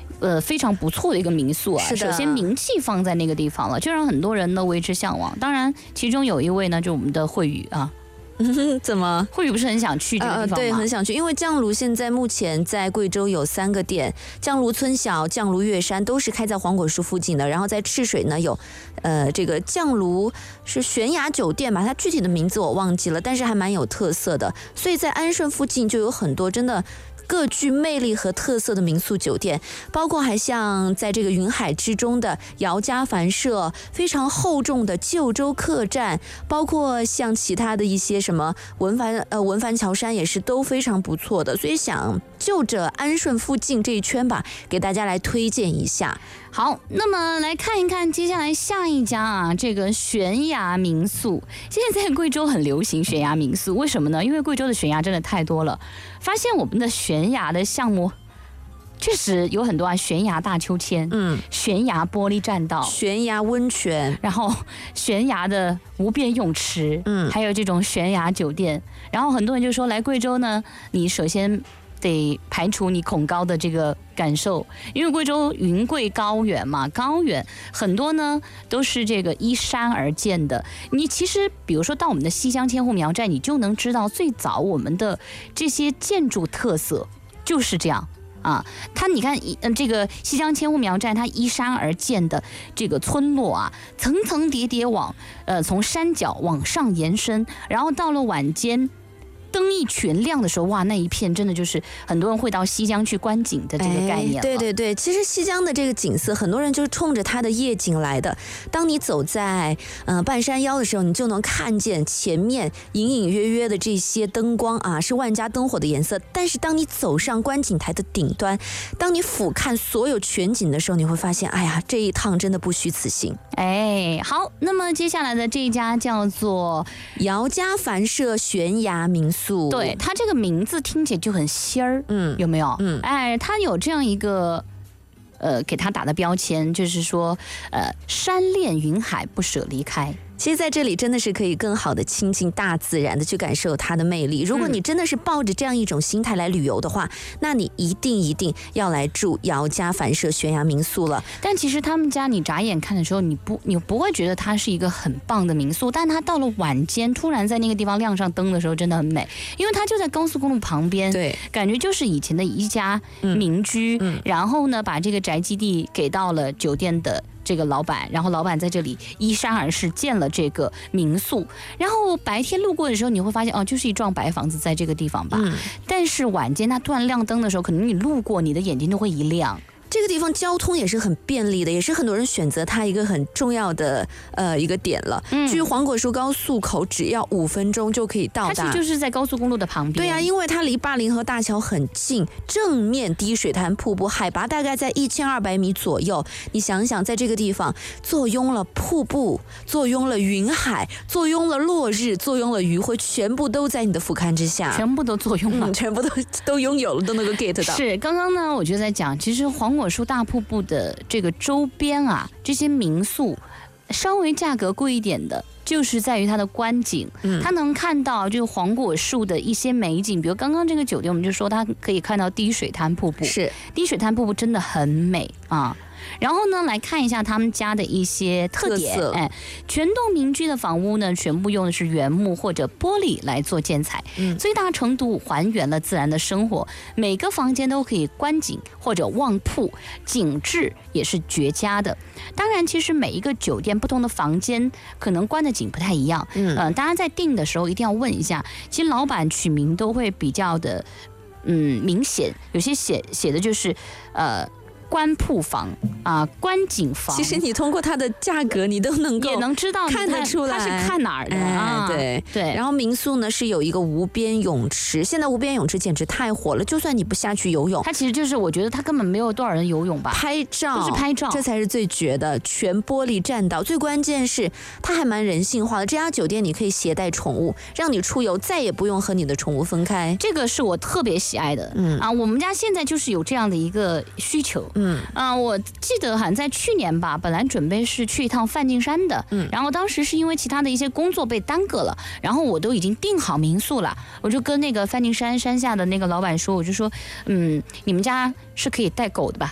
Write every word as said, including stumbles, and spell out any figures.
呃，非常不错的一个民宿啊。首先名气放在那个地方了，就让很多人呢为之向往。当然，其中有一位呢，就我们的慧宇啊。 怎么？ 慧宇不是很想去这个地方吗？ 呃、对，很想去，因为酱炉现在目前在贵州有三个店，酱炉村小、酱炉月山都是开在黄果树附近的。然后在赤水呢有，呃，这个酱炉是悬崖酒店吧，它具体的名字我忘记了，但是还蛮有特色的。所以在安顺附近就有很多真的各具魅力和特色的民宿酒店，包括还像在这个云海之中的姚家凡舍，非常厚重的旧州客栈，包括像其他的一些什么文帆呃文帆桥山也是都非常不错的，所以想就着安顺附近这一圈吧，给大家来推荐一下。 好，那么来看一看接下来下一家啊，这个悬崖民宿。现在在贵州很流行悬崖民宿，为什么呢？因为贵州的悬崖真的太多了，发现我们的悬崖的项目确实有很多啊，悬崖大秋千，嗯，悬崖玻璃栈道， 悬崖温泉， 然后悬崖的无边泳池，嗯，还有这种悬崖酒店。然后很多人就说来贵州呢，你首先得排除你恐高的这个感受，因为贵州云贵高原嘛，高原很多呢都是这个依山而建的。你其实比如说到我们的西江千户苗寨，你就能知道最早我们的这些建筑特色就是这样啊。它你看，嗯，这个西江千户苗寨，它依山而建的这个村落啊，层层叠叠往呃从山脚往上延伸，然后到了晚间灯一全亮的时候，哇，那一片真的就是很多人会到西江去观景的这个概念了。 哎、对对对，其实西江的这个景色，很多人就是冲着它的夜景来的。当你走在呃半山腰的时候，你就能看见前面隐隐约约的这些灯光啊，是万家灯火的颜色。但是当你走上观景台的顶端，当你俯瞰所有全景的时候，你会发现，哎呀，这一趟真的不虚此行。 哎，好，那么接下来的这一家叫做姚家凡舍悬崖民宿。 对，它这个名字听起来就很仙儿，嗯，有没有？嗯，哎，它有这样一个，呃，给它打的标签，就是说，呃，山恋云海，不舍离开。 其实在这里真的是可以更好的亲近大自然的去感受它的魅力。如果你真的是抱着这样一种心态来旅游的话，那你一定一定要来住姚家凡舍悬崖民宿了。 但其实他们家你眨眼看的时候，你不你不会觉得它是一个很棒的民宿，但它到了晚间突然在那个地方亮上灯的时候，真的很美，因为它就在高速公路旁边， 对， 感觉就是以前的一家民居，嗯嗯、然后呢把这个宅基地给到了酒店的这个老板，然后老板在这里依山而势建了这个民宿，然后白天路过的时候你会发现哦，就是一幢白房子在这个地方吧，嗯、但是晚间它突然亮灯的时候，可能你路过你的眼睛都会一亮。 这个地方交通也是很便利的，也是很多人选择它一个很重要的呃一个点了。嗯，距黄果树高速口只要五分钟就可以到达。 它其实就是在高速公路的旁边。 对呀、啊，因为它离灞陵河大桥很近，正面滴水潭瀑布，海拔大概在一千二百米左右。你想想，在这个地方坐拥了瀑布，坐拥了云海，坐拥了落日，坐拥了余晖，全部都在你的俯瞰之下， 全部都坐拥了， 嗯、全部都都拥有了，都能够 get 到。 是，刚刚呢，我就在讲，其实黄果树大瀑布的这个周边啊，这些民宿稍微价格贵一点的，就是在于它的观景，嗯、它能看到这个黄果树的一些美景，比如刚刚这个酒店，我们就说它可以看到滴水潭瀑布， 是滴水潭瀑布真的很美啊。然后呢，来看一下他们家的一些特点。特哎，全栋民居的房屋呢，全部用的是原木或者玻璃来做建材，嗯、最大程度还原了自然的生活。每个房间都可以观景或者望瀑，景致也是绝佳的。当然，其实每一个酒店不同的房间可能观的景不太一样。嗯、呃，大家在订的时候一定要问一下，其实老板取名都会比较的嗯明显，有些写写的就是呃。观瀑房啊，观景房。 其实你通过它的价格，你都能够也能知道看得出来它是看哪儿的啊。 哎、对对。 然后民宿呢是有一个无边泳池，现在无边泳池简直太火了，就算你不下去游泳， 它其实就是我觉得它根本没有多少人游泳吧， 拍照就是拍照， 这才是最绝的。全玻璃栈道，最关键是它还蛮人性化的。这家酒店你可以携带宠物，让你出游再也不用和你的宠物分开， 这个是我特别喜爱的。嗯啊，我们家现在就是有这样的一个需求。嗯啊，我记得好像在去年吧，本来准备是去一趟梵净山的，嗯，然后当时是因为其他的一些工作被耽搁了，然后我都已经订好民宿了，我就跟那个梵净山山下的那个老板说，我就说，嗯，你们家是可以带狗的吧？